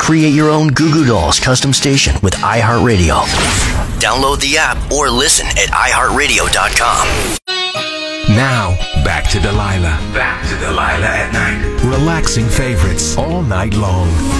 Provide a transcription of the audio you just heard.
Create your own Goo Goo Dolls custom station with iHeartRadio. Download the app or listen at iHeartRadio.com. Now, back to Delilah. Back to Delilah at night. Relaxing favorites all night long.